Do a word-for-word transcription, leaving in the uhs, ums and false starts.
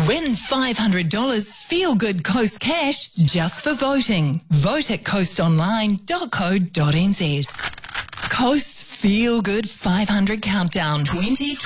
Win five hundred dollars Feel Good Coast cash just for voting. Vote at coast online dot co dot n z. Coast Feel Good five hundred Countdown twenty twenty.